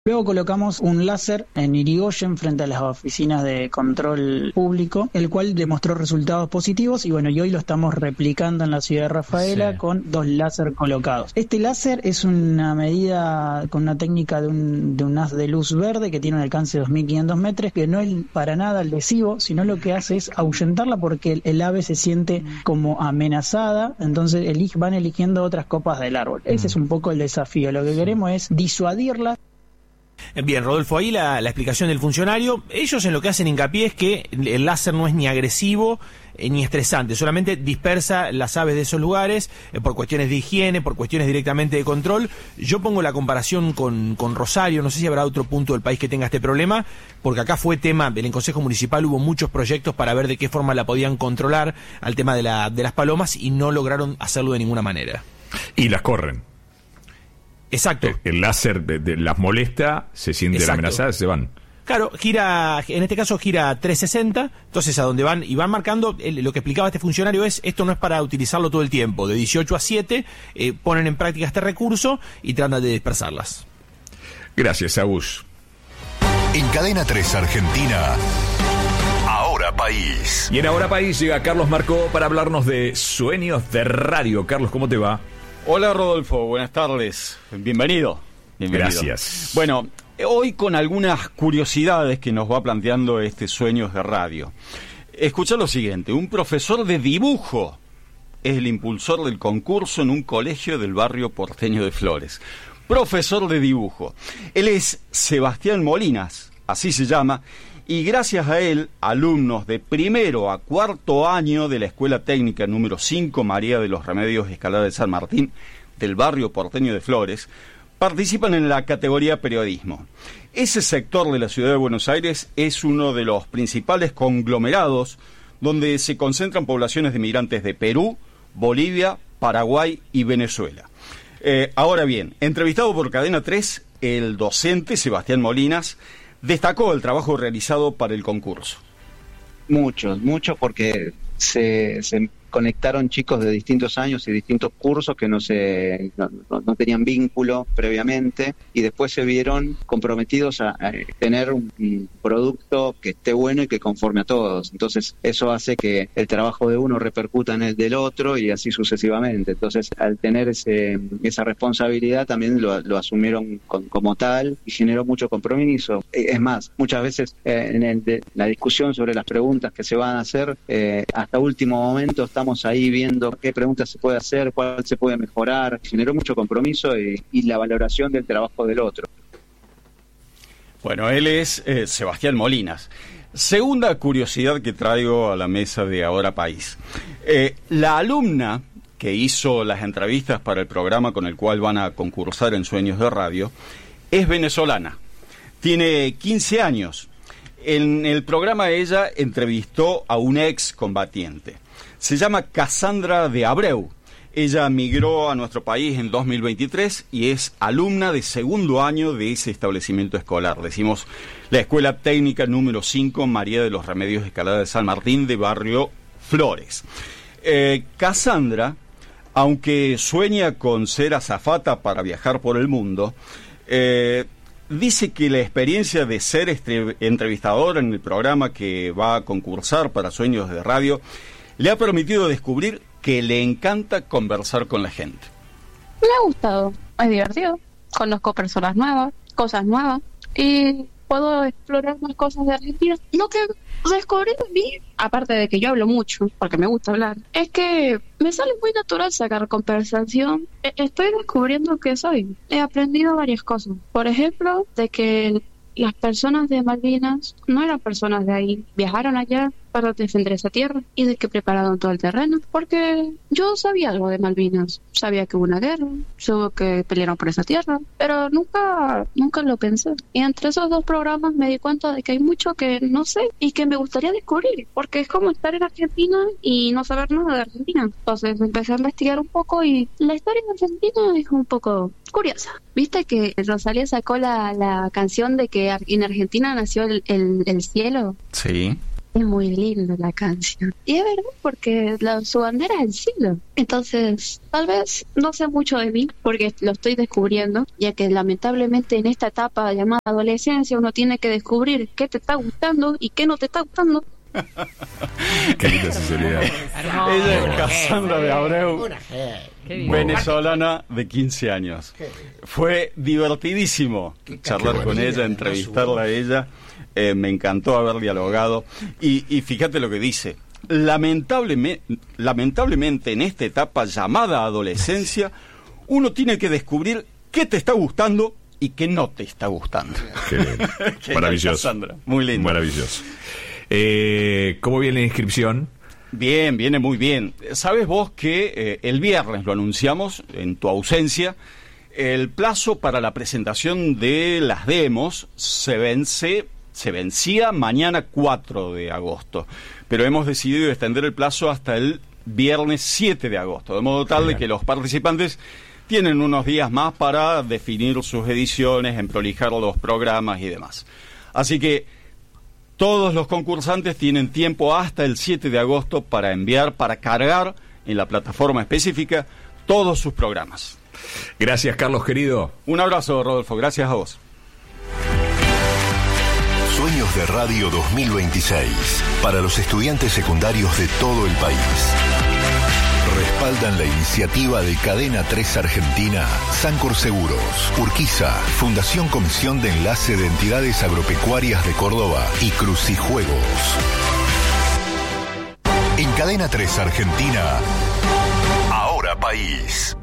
Luego colocamos un láser en Irigoyen frente a las oficinas de control público, el cual demostró resultados positivos y hoy lo estamos replicando en la ciudad de Rafaela con 2 láser colocados. Este láser es una medida con una técnica de un haz de luz verde que tiene un alcance de 2.500 metros, que no es para nada lesivo, sino lo que hace es ahuyentarla porque el ave se siente como amenazada, entonces van eligiendo otras copas del árbol. Ese es un poco el desafío. Lo que queremos es disuadirla. Bien, Rodolfo, ahí la explicación del funcionario. Ellos en lo que hacen hincapié es que el láser no es ni agresivo ni estresante, solamente dispersa las aves de esos lugares por cuestiones de higiene, por cuestiones directamente de control. Yo pongo la comparación con Rosario, no sé si habrá otro punto del país que tenga este problema, porque acá fue tema, en el Consejo Municipal hubo muchos proyectos para ver de qué forma la podían controlar al tema de las palomas y no lograron hacerlo de ninguna manera. Y las corren. Exacto. El láser las molesta, se sienten amenazadas, se van. Claro, en este caso gira 360, entonces a donde van, y van marcando, lo que explicaba este funcionario esto no es para utilizarlo todo el tiempo, de 18 a 7, ponen en práctica este recurso y tratan de dispersarlas. Gracias, Agus. En Cadena 3 Argentina, Ahora País. Y en Ahora País llega Carlos Marcó para hablarnos de sueños de radio. Carlos, ¿cómo te va? Hola Rodolfo, buenas tardes, bienvenido. Gracias. Bueno, hoy con algunas curiosidades que nos va planteando Sueños de Radio. Escucha lo siguiente: un profesor de dibujo es el impulsor del concurso en un colegio del barrio porteño de Flores. Profesor de dibujo. Él es Sebastián Molinas, así se llama, y gracias a él, alumnos de primero a cuarto año de la Escuela Técnica número 5 María de los Remedios Escalada de San Martín, del barrio porteño de Flores, participan en la categoría periodismo. Ese sector de la ciudad de Buenos Aires es uno de los principales conglomerados donde se concentran poblaciones de migrantes de Perú, Bolivia, Paraguay y Venezuela. Ahora bien, entrevistado por Cadena 3, el docente Sebastián Molinas destacó el trabajo realizado para el concurso. Muchos, porque se conectaron chicos de distintos años y distintos cursos que no tenían vínculo previamente y después se vieron comprometidos a tener un producto que esté bueno y que conforme a todos. Entonces eso hace que el trabajo de uno repercuta en el del otro y así sucesivamente. Entonces al tener esa responsabilidad también lo asumieron como tal y generó mucho compromiso. Es más, muchas veces en la discusión sobre las preguntas que se van a hacer, hasta último momento estamos ahí viendo qué preguntas se puede hacer, cuál se puede mejorar. Generó mucho compromiso y la valoración del trabajo del otro. Bueno, él es Sebastián Molinas. Segunda curiosidad que traigo a la mesa de Ahora País. La alumna que hizo las entrevistas para el programa con el cual van a concursar en Sueños de Radio es venezolana. Tiene 15 años. En el programa ella entrevistó a un ex combatiente. Se llama Cassandra de Abreu. Ella migró a nuestro país en 2023 y es alumna de segundo año de ese establecimiento escolar. Decimos la Escuela Técnica número 5 María de los Remedios Escalada de San Martín de barrio Flores. Cassandra, aunque sueña con ser azafata para viajar por el mundo, dice que la experiencia de ser entrevistadora en el programa que va a concursar para Sueños de Radio le ha permitido descubrir que le encanta conversar con la gente. Me ha gustado, es divertido, conozco personas nuevas, cosas nuevas y puedo explorar más cosas de Argentina. Lo que descubrí de mí, aparte de que yo hablo mucho, porque me gusta hablar, es que me sale muy natural sacar conversación. Estoy descubriendo que he aprendido varias cosas. Por ejemplo, de que las personas de Malvinas no eran personas de ahí, viajaron allá para defender esa tierra y de que prepararon todo el terreno, porque yo sabía algo de Malvinas, sabía que hubo una guerra, sabía que pelearon por esa tierra, pero nunca lo pensé. Y entre esos dos programas me di cuenta de que hay mucho que no sé y que me gustaría descubrir, porque es como estar en Argentina y no saber nada de Argentina. Entonces empecé a investigar un poco y la historia de Argentina es un poco curiosa. ¿Viste que Rosalía sacó la canción de que en Argentina nació el cielo? Sí. Es muy linda la canción. Y es verdad, porque su bandera es el cielo. Entonces, tal vez no sé mucho de mí, porque lo estoy descubriendo, ya que lamentablemente en esta etapa llamada adolescencia uno tiene que descubrir qué te está gustando y qué no te está gustando. Qué linda sinceridad. Ella es Cassandra de Abreu, venezolana de 15 años. Fue divertidísimo charlar con ella, entrevistarla a ella. Me encantó haber dialogado. Y fíjate lo que dice. Lamentablemente en esta etapa llamada adolescencia, uno tiene que descubrir qué te está gustando y qué no te está gustando. Qué bien. Maravilloso. Cassandra. Muy lindo. Maravilloso. ¿Cómo viene la inscripción? Bien, viene muy bien. ¿Sabes vos que el viernes lo anunciamos en tu ausencia? El plazo para la presentación de las demos se vencía mañana 4 de agosto, pero hemos decidido extender el plazo hasta el viernes 7 de agosto, de modo tal de que los participantes tienen unos días más para definir sus ediciones, emprolijar los programas y demás. Así que todos los concursantes tienen tiempo hasta el 7 de agosto para enviar, para cargar en la plataforma específica todos sus programas. Gracias, Carlos, querido. Un abrazo, Rodolfo. Gracias a vos. Sueños de Radio 2026 para los estudiantes secundarios de todo el país. Respaldan la iniciativa de Cadena 3 Argentina, Sancor Seguros, Urquiza, Fundación Comisión de Enlace de Entidades Agropecuarias de Córdoba y Crucijuegos. En Cadena 3 Argentina, Ahora País.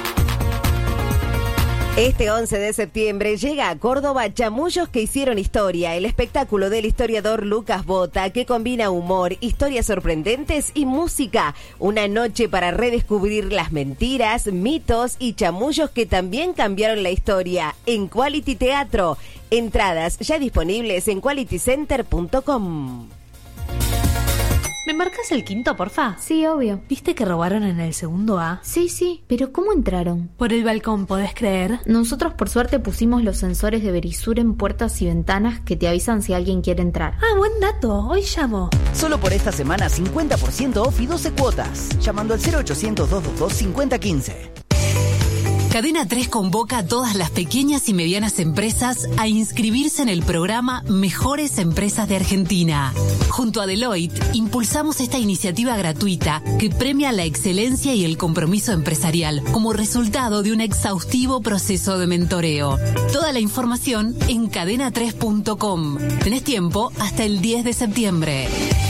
Este 11 de septiembre llega a Córdoba Chamullos que hicieron historia, el espectáculo del historiador Lucas Bota que combina humor, historias sorprendentes y música. Una noche para redescubrir las mentiras, mitos y chamullos que también cambiaron la historia en Quality Teatro. Entradas ya disponibles en qualitycenter.com. ¿Me marcas el quinto, porfa? Sí, obvio. ¿Viste que robaron en el segundo A? Sí, pero ¿cómo entraron? Por el balcón, ¿podés creer? Nosotros por suerte pusimos los sensores de Verisur en puertas y ventanas que te avisan si alguien quiere entrar. Ah, buen dato, hoy llamo. Solo por esta semana 50% off y 12 cuotas. Llamando al 0800-222-5015. Cadena 3 convoca a todas las pequeñas y medianas empresas a inscribirse en el programa Mejores Empresas de Argentina. Junto a Deloitte, impulsamos esta iniciativa gratuita que premia la excelencia y el compromiso empresarial como resultado de un exhaustivo proceso de mentoreo. Toda la información en cadena3.com. Tenés tiempo hasta el 10 de septiembre.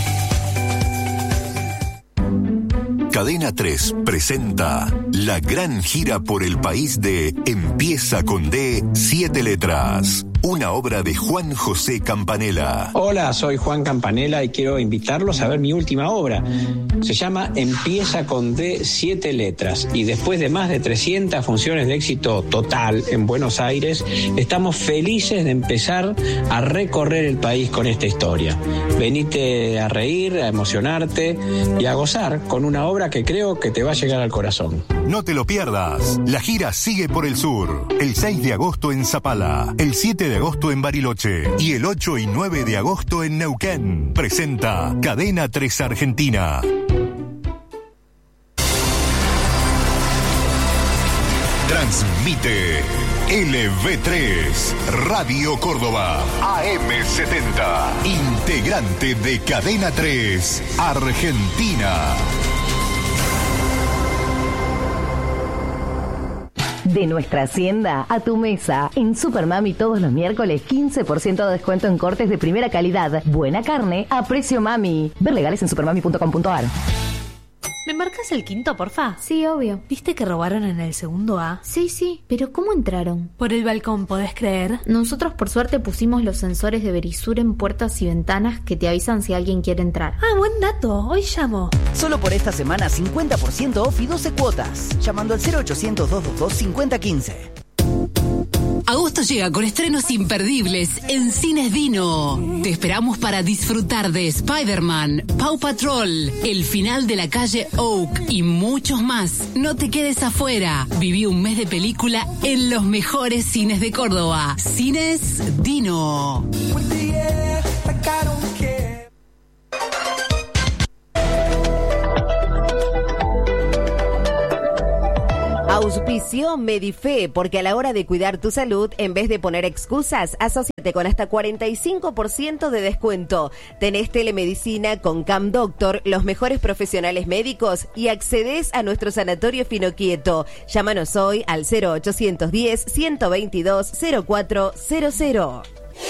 Cadena 3 presenta la gran gira por el país de Empieza con D, 7 letras. Una obra de Juan José Campanella. Hola, soy Juan Campanella y quiero invitarlos a ver mi última obra. Se llama Empieza con D, 7 letras. Y después de más de 300 funciones de éxito total en Buenos Aires, estamos felices de empezar a recorrer el país con esta historia. Venite a reír, a emocionarte y a gozar con una obra que creo que te va a llegar al corazón. No te lo pierdas. La gira sigue por el sur. El 6 de agosto en Zapala, el 7 de agosto en Bariloche y el 8 y 9 de agosto en Neuquén. Presenta Cadena 3 Argentina. Transmite LV3 Radio Córdoba AM70, integrante de Cadena 3 Argentina. De nuestra hacienda a tu mesa. En Supermami todos los miércoles 15% de descuento en cortes de primera calidad. Buena carne a precio mami. Ver legales en supermami.com.ar. ¿Me marcas el quinto, porfa? Sí, obvio. ¿Viste que robaron en el segundo A? Sí, pero ¿cómo entraron? Por el balcón, ¿podés creer? Nosotros por suerte pusimos los sensores de Verisur en puertas y ventanas que te avisan si alguien quiere entrar. Ah, buen dato, hoy llamo. Solo por esta semana 50% off y 12 cuotas. Llamando al 0800-222-5015. Agosto llega con estrenos imperdibles en Cines Dino. Te esperamos para disfrutar de Spider-Man, Paw Patrol, El final de la calle Oak y muchos más. No te quedes afuera. Viví un mes de película en los mejores cines de Córdoba. Cines Dino. Auspició Medife, porque a la hora de cuidar tu salud, en vez de poner excusas, asóciate con hasta 45% de descuento. Tenés telemedicina con Cam Doctor, los mejores profesionales médicos y accedes a nuestro sanatorio Finoquieto. Llámanos hoy al 0810-122-0400.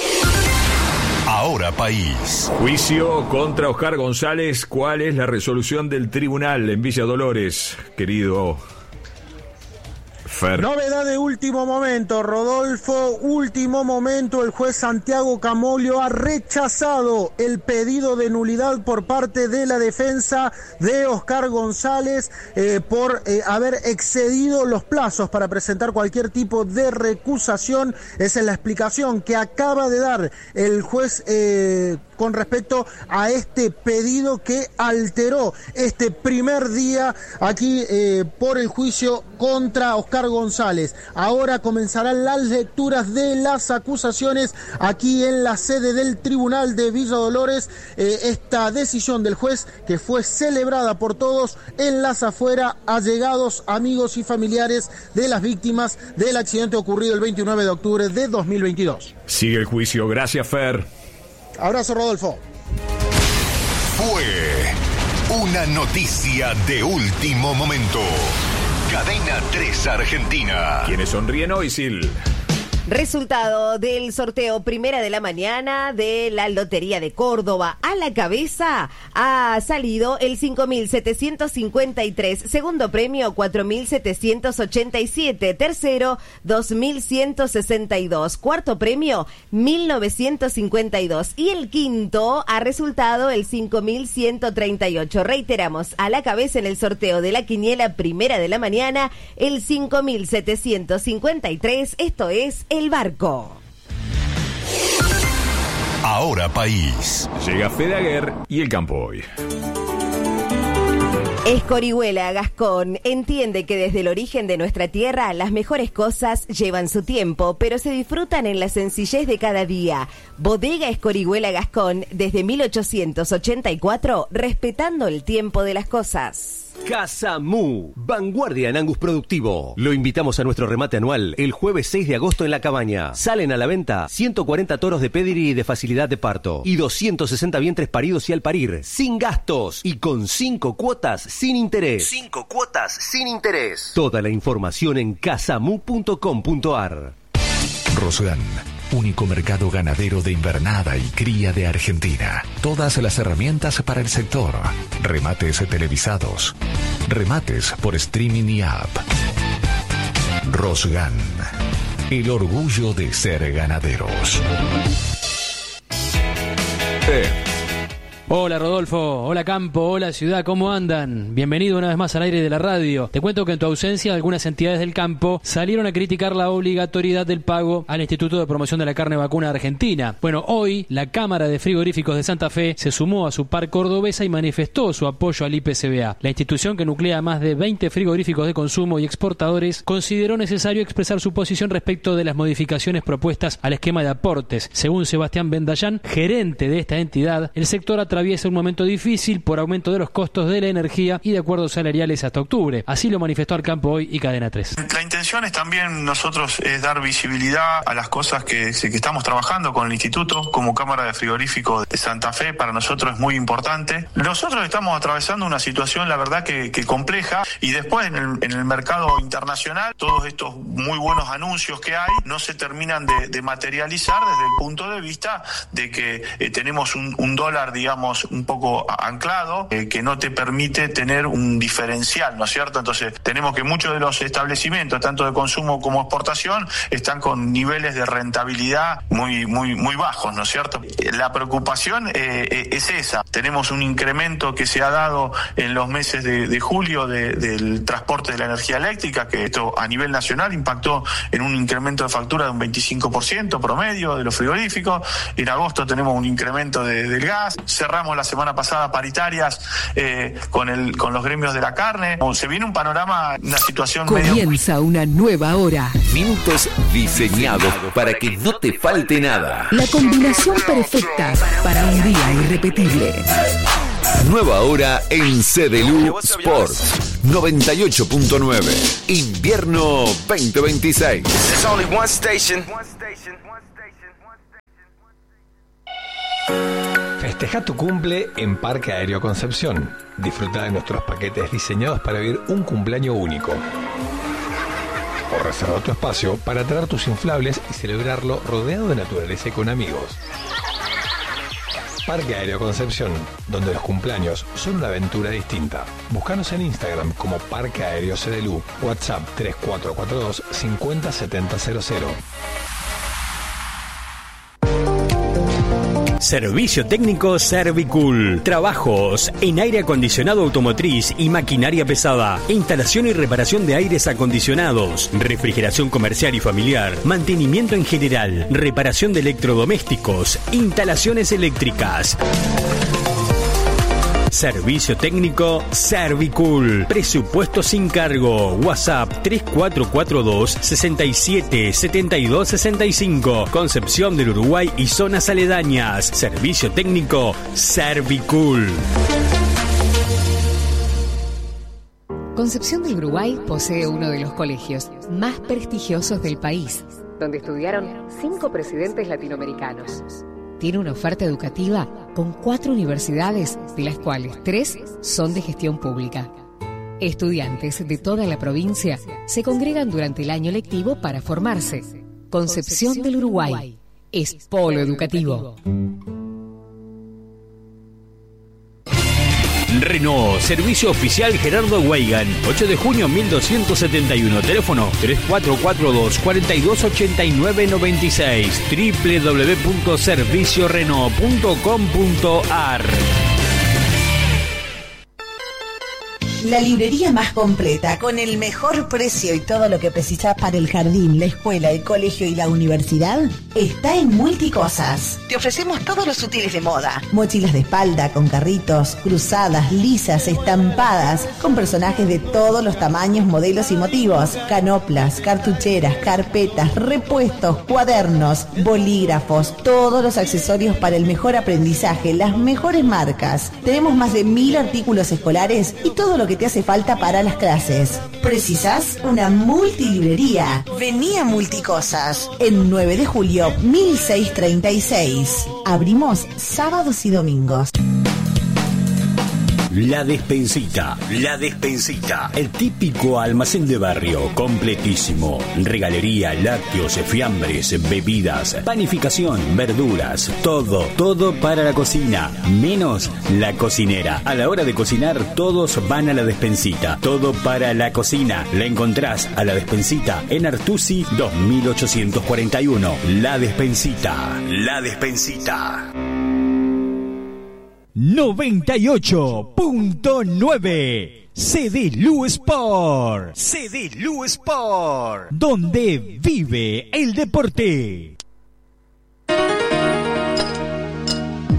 Ahora País. Juicio contra Oscar González. ¿Cuál es la resolución del tribunal en Villa Dolores, querido Fer? Novedad de último momento, Rodolfo. Último momento, el juez Santiago Camolio ha rechazado el pedido de nulidad por parte de la defensa de Oscar González por haber excedido los plazos para presentar cualquier tipo de recusación. Esa es la explicación que acaba de dar el juez con respecto a este pedido que alteró este primer día aquí por el juicio contra Oscar González. Ahora comenzarán las lecturas de las acusaciones aquí en la sede del Tribunal de Villa Dolores. Esta decisión del juez, que fue celebrada por todos en las afueras, allegados, amigos y familiares de las víctimas del accidente ocurrido el 29 de octubre de 2022. Sigue el juicio. Gracias, Fer. Abrazo, Rodolfo. Fue una noticia de último momento. Cadena 3 Argentina. ¿Quiénes sonríen hoy, Sil? Resultado del sorteo primera de la mañana de la Lotería de Córdoba. A la cabeza ha salido el 5.753, segundo premio 4.787, tercero 2.162, cuarto premio 1.952 y el quinto ha resultado el 5.138. Reiteramos, a la cabeza en el sorteo de la quiniela primera de la mañana el 5.753, esto es El Barco. Ahora País. Llega Fedaguer y el campo hoy. Escorihuela Gascón entiende que desde el origen de nuestra tierra las mejores cosas llevan su tiempo, pero se disfrutan en la sencillez de cada día. Bodega Escorihuela Gascón desde 1884, respetando el tiempo de las cosas. Casa Mu, vanguardia en Angus productivo. Lo invitamos a nuestro remate anual el jueves 6 de agosto en La Cabaña. Salen a la venta 140 toros de pedigree y de facilidad de parto y 260 vientres paridos y al parir, sin gastos y con 5 cuotas sin interés. 5 cuotas sin interés. Toda la información en casamu.com.ar. Rosgan, único mercado ganadero de invernada y cría de Argentina. Todas las herramientas para el sector. Remates televisados. Remates por streaming y app. Rosgan, el orgullo de ser ganaderos. Hola Rodolfo, hola Campo, hola Ciudad, ¿cómo andan? Bienvenido una vez más al aire de la radio. Te cuento que en tu ausencia algunas entidades del campo salieron a criticar la obligatoriedad del pago al Instituto de Promoción de la Carne Vacuna de Argentina. Bueno, hoy la Cámara de Frigoríficos de Santa Fe se sumó a su par cordobesa y manifestó su apoyo al IPCBA. La institución, que nuclea a más de 20 frigoríficos de consumo y exportadores, consideró necesario expresar su posición respecto de las modificaciones propuestas al esquema de aportes. Según Sebastián Bendayán, gerente de esta entidad, el sector atraviesa un momento difícil por aumento de los costos de la energía y de acuerdos salariales hasta octubre. Así lo manifestó al campo hoy y Cadena 3. La intención es también nosotros dar visibilidad a las cosas que estamos trabajando con el Instituto como Cámara de Frigoríficos de Santa Fe. Para nosotros es muy importante. Nosotros estamos atravesando una situación, la verdad, que compleja, y después en el mercado internacional todos estos muy buenos anuncios que hay no se terminan de materializar desde el punto de vista de que tenemos un dólar, digamos, un poco anclado, que no te permite tener un diferencial, ¿no es cierto? Entonces tenemos que muchos de los establecimientos, tanto de consumo como exportación, están con niveles de rentabilidad muy bajos, ¿no es cierto? La preocupación es esa. Tenemos un incremento que se ha dado en los meses de julio del transporte de la energía eléctrica, que esto a nivel nacional impactó en un incremento de factura de un 25% promedio de los frigoríficos. En agosto tenemos un incremento del gas. Cerramos la semana pasada paritarias con los gremios de la carne. Se viene un panorama, una situación Comienza una nueva hora. Minutos diseñados para que no te falte nada. La combinación perfecta para un día irrepetible. Nueva hora en CDLU Sports. 98.9. Invierno 2026. There's only one station. Festeja tu cumple en Parque Aéreo Concepción. Disfruta de nuestros paquetes diseñados para vivir un cumpleaños único. O reserva tu espacio para traer tus inflables y celebrarlo rodeado de naturaleza y con amigos. Parque Aéreo Concepción, donde los cumpleaños son una aventura distinta. Búscanos en Instagram como Parque Aéreo CDLU, WhatsApp 3442 507000. Servicio técnico Servicool. Trabajos en aire acondicionado automotriz y maquinaria pesada. Instalación y reparación de aires acondicionados. Refrigeración comercial y familiar. Mantenimiento en general. Reparación de electrodomésticos. Instalaciones eléctricas. Servicio técnico Servicool. Presupuesto sin cargo. WhatsApp 3442 67 72 65. Concepción del Uruguay y zonas aledañas. Servicio técnico Servicool. Concepción del Uruguay posee uno de los colegios más prestigiosos del país, donde estudiaron 5 presidentes latinoamericanos. Tiene una oferta educativa con 4 universidades, de las cuales 3 son de gestión pública. Estudiantes de toda la provincia se congregan durante el año lectivo para formarse. Concepción del Uruguay es polo educativo. Renault, servicio oficial Gerardo Weigan, 8 de junio 1271, teléfono 3442 428996, www.serviciorenault.com.ar. La librería más completa, con el mejor precio y todo lo que precisas para el jardín, la escuela, el colegio y la universidad, está en Multicosas. Te ofrecemos todos los útiles de moda. Mochilas de espalda con carritos, cruzadas, lisas, estampadas, con personajes de todos los tamaños, modelos y motivos. Canoplas, cartucheras, carpetas, repuestos, cuadernos, bolígrafos, todos los accesorios para el mejor aprendizaje, las mejores marcas. Tenemos más de 1000 artículos escolares y todo lo que te hace falta para las clases. ¿Precisas una multilibrería? Vení a Multicosas, en 9 de julio 1636. Abrimos sábados y domingos. La Despensita, el típico almacén de barrio, completísimo. Regalería, lácteos, fiambres, bebidas, panificación, verduras, todo para la cocina, menos la cocinera. A la hora de cocinar, todos van a La Despensita. Todo para la cocina. La encontrás a La Despensita en Artusi 2841. La Despensita. 98.9 CDLU Sport, donde vive el deporte.